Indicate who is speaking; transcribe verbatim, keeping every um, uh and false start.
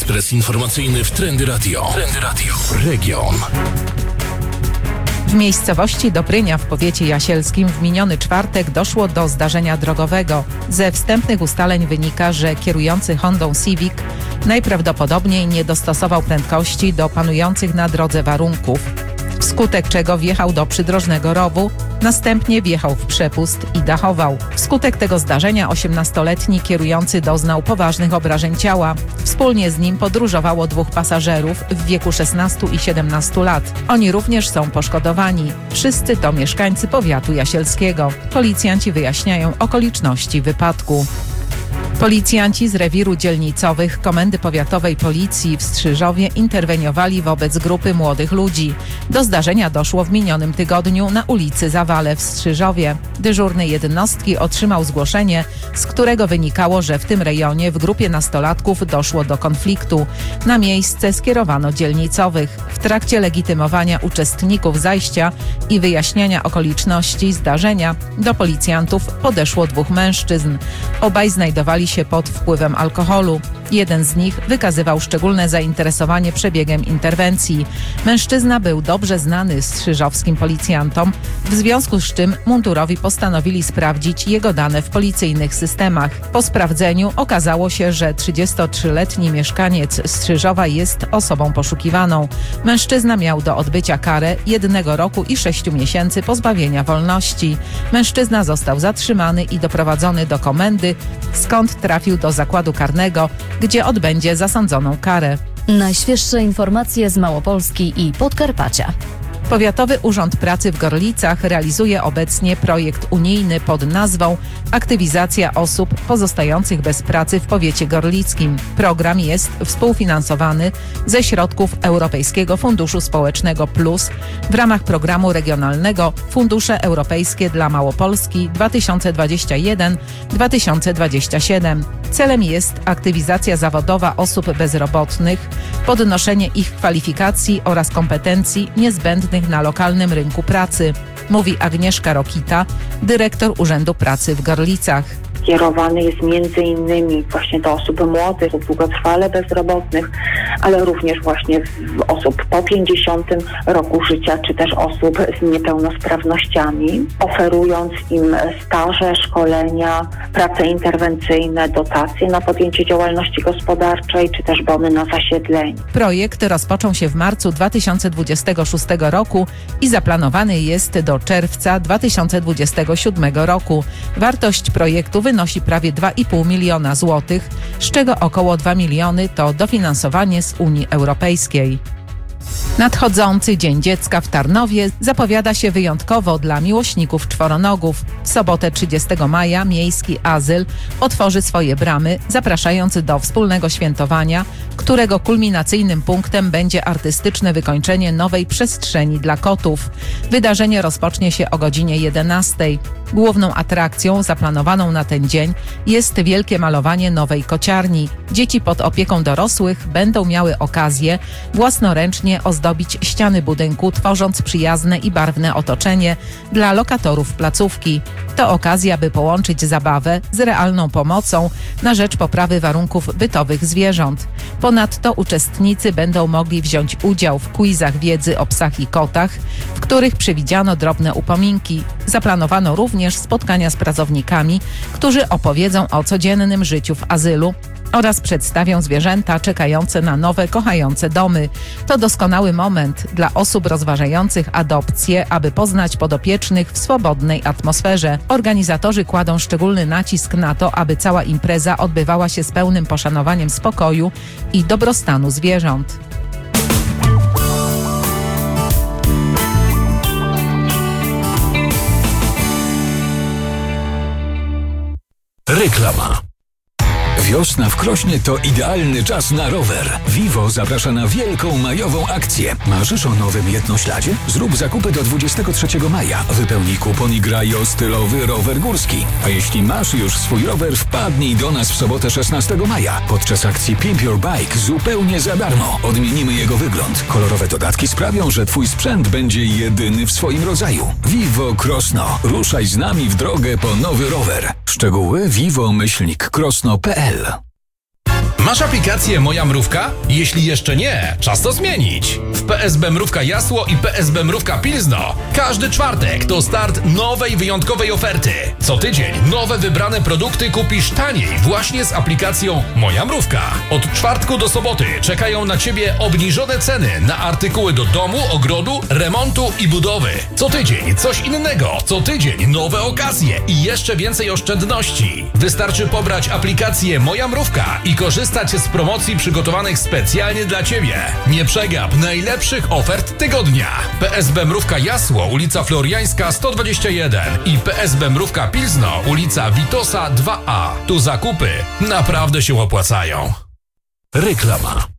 Speaker 1: Ekspres informacyjny w Trendy Radio. Trendy Radio. Region.
Speaker 2: W miejscowości Dobrynia w powiecie jasielskim w miniony czwartek doszło do zdarzenia drogowego. Ze wstępnych ustaleń wynika, że kierujący Hondą Civic najprawdopodobniej nie dostosował prędkości do panujących na drodze warunków, wskutek czego wjechał do przydrożnego rowu, następnie wjechał w przepust i dachował. Wskutek tego zdarzenia osiemnastoletni kierujący doznał poważnych obrażeń ciała. Wspólnie z nim podróżowało dwóch pasażerów w wieku szesnastu i siedemnastu lat. Oni również są poszkodowani. Wszyscy to mieszkańcy powiatu jasielskiego. Policjanci wyjaśniają okoliczności wypadku. Policjanci z rewiru dzielnicowych Komendy Powiatowej Policji w Strzyżowie interweniowali wobec grupy młodych ludzi. Do zdarzenia doszło w minionym tygodniu na ulicy Zawale w Strzyżowie. Dyżurny jednostki otrzymał zgłoszenie, z którego wynikało, że w tym rejonie w grupie nastolatków doszło do konfliktu. Na miejsce skierowano dzielnicowych. W trakcie legitymowania uczestników zajścia i wyjaśniania okoliczności zdarzenia do policjantów podeszło dwóch mężczyzn. Obaj znajdowali się pod wpływem alkoholu. Jeden z nich wykazywał szczególne zainteresowanie przebiegiem interwencji. Mężczyzna był dobrze znany strzyżowskim policjantom, w związku z czym mundurowi postanowili sprawdzić jego dane w policyjnych systemach. Po sprawdzeniu okazało się, że trzydziestotrzyletni mieszkaniec Strzyżowa jest osobą poszukiwaną. Mężczyzna miał do odbycia karę jednego roku i sześciu miesięcy pozbawienia wolności. Mężczyzna został zatrzymany i doprowadzony do komendy, skąd trafił do zakładu karnego, gdzie odbędzie zasądzoną karę.
Speaker 3: Najświeższe informacje z Małopolski i Podkarpacia.
Speaker 2: Powiatowy Urząd Pracy w Gorlicach realizuje obecnie projekt unijny pod nazwą Aktywizacja osób pozostających bez pracy w powiecie gorlickim. Program jest współfinansowany ze środków Europejskiego Funduszu Społecznego Plus w ramach programu regionalnego Fundusze Europejskie dla Małopolski dwa tysiące dwudziesty pierwszy do dwa tysiące dwudziestego siódmego. Celem jest aktywizacja zawodowa osób bezrobotnych, podnoszenie ich kwalifikacji oraz kompetencji niezbędnych na lokalnym rynku pracy, mówi Agnieszka Rokita, dyrektor Urzędu Pracy w Gorlicach.
Speaker 4: Kierowany jest między innymi właśnie do osób młodych, długotrwale bezrobotnych, ale również właśnie osób po pięćdziesiątym roku życia, czy też osób z niepełnosprawnościami, oferując im staże, szkolenia, prace interwencyjne, dotacje na podjęcie działalności gospodarczej, czy też bony na zasiedlenie.
Speaker 2: Projekt rozpoczął się w marcu dwa tysiące dwudziestego szóstego roku i zaplanowany jest do czerwca dwa tysiące dwudziestego siódmego roku. Wartość projektu wynosi prawie dwa i pół miliona złotych, z czego około dwa miliony to dofinansowanie z Unii Europejskiej. Nadchodzący Dzień Dziecka w Tarnowie zapowiada się wyjątkowo dla miłośników czworonogów. W sobotę trzydziestego maja miejski azyl otworzy swoje bramy, zapraszając do wspólnego świętowania, którego kulminacyjnym punktem będzie artystyczne wykończenie nowej przestrzeni dla kotów. Wydarzenie rozpocznie się o godzinie jedenastej. Główną atrakcją zaplanowaną na ten dzień jest wielkie malowanie nowej kociarni. Dzieci pod opieką dorosłych będą miały okazję własnoręcznie ozdobić ściany budynku, tworząc przyjazne i barwne otoczenie dla lokatorów placówki. To okazja, by połączyć zabawę z realną pomocą na rzecz poprawy warunków bytowych zwierząt. Ponadto uczestnicy będą mogli wziąć udział w quizach wiedzy o psach i kotach, w których przewidziano drobne upominki. Zaplanowano również spotkania z pracownikami, którzy opowiedzą o codziennym życiu w azylu oraz przedstawią zwierzęta czekające na nowe, kochające domy. To doskonały moment dla osób rozważających adopcję, aby poznać podopiecznych w swobodnej atmosferze. Organizatorzy kładą szczególny nacisk na to, aby cała impreza odbywała się z pełnym poszanowaniem spokoju i dobrostanu zwierząt.
Speaker 1: Reklama.
Speaker 5: Wiosna w Krośnie to idealny czas na rower. Vivo zaprasza na wielką majową akcję. Marzysz o nowym jednośladzie? Zrób zakupy do dwudziestego trzeciego maja. Wypełnij kupon i graj o stylowy rower górski. A jeśli masz już swój rower, wpadnij do nas w sobotę szesnastego maja. Podczas akcji Pimp Your Bike zupełnie za darmo. Odmienimy jego wygląd. Kolorowe dodatki sprawią, że twój sprzęt będzie jedyny w swoim rodzaju. Vivo Krosno. Ruszaj z nami w drogę po nowy rower. Szczegóły vivo myślnik krosno kropka p l.
Speaker 6: Masz aplikację Moja Mrówka? Jeśli jeszcze nie, czas to zmienić. W P S B Mrówka Jasło i P S B Mrówka Pilzno każdy czwartek to start nowej, wyjątkowej oferty. Co tydzień nowe wybrane produkty kupisz taniej właśnie z aplikacją Moja Mrówka. Od czwartku do soboty czekają na Ciebie obniżone ceny na artykuły do domu, ogrodu, remontu i budowy. Co tydzień coś innego, co tydzień nowe okazje i jeszcze więcej oszczędności. Wystarczy pobrać aplikację Moja Mrówka i korzystać z promocji przygotowanych specjalnie dla Ciebie. Nie przegap najlepszych ofert tygodnia. P S B Mrówka Jasło, ulica Floriańska sto dwadzieścia jeden i P S B Mrówka Pilzno, ulica Witosa dwa A. Tu zakupy naprawdę się opłacają.
Speaker 1: Reklama.